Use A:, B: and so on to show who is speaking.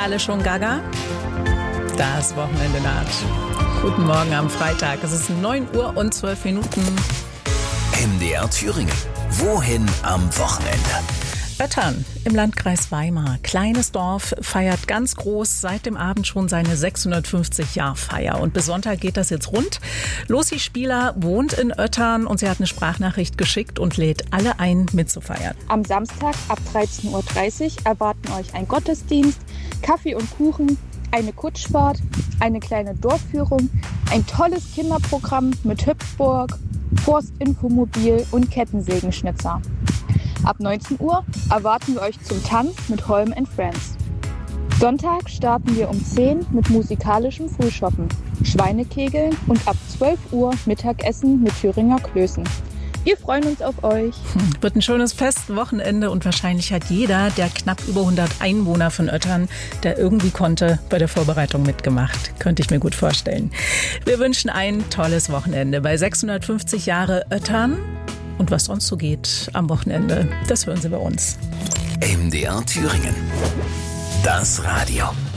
A: alle schon gaga? Das Wochenende naht. Guten Morgen am Freitag. Es ist 9:12 Uhr.
B: MDR Thüringen. Wohin am Wochenende?
A: Oettern im Landkreis Weimar. Kleines Dorf, feiert ganz groß seit dem Abend schon seine 650-Jahr-Feier. Und bis Sonntag geht das jetzt rund. Lucy Spieler wohnt in Oettern und sie hat eine Sprachnachricht geschickt und lädt alle ein, mitzufeiern.
C: Am Samstag ab 13:30 Uhr erwarten euch ein Gottesdienst, Kaffee und Kuchen, eine Kutschfahrt, eine kleine Dorfführung, ein tolles Kinderprogramm mit Hüpfburg, Forstinfomobil und Kettensägenschnitzer. Ab 19 Uhr erwarten wir euch zum Tanz mit Holm & Friends. Sonntag starten wir um 10 mit musikalischem Frühschoppen, Schweinekegeln und ab 12 Uhr Mittagessen mit Thüringer Klößen. Wir freuen uns auf euch.
A: Wird ein schönes Festwochenende und wahrscheinlich hat jeder der knapp über 100 Einwohner von Oettern, der irgendwie konnte, bei der Vorbereitung mitgemacht. Könnte ich mir gut vorstellen. Wir wünschen ein tolles Wochenende bei 650 Jahre Oettern. Und was sonst so geht am Wochenende, das hören Sie bei uns.
B: MDR Thüringen. Das Radio.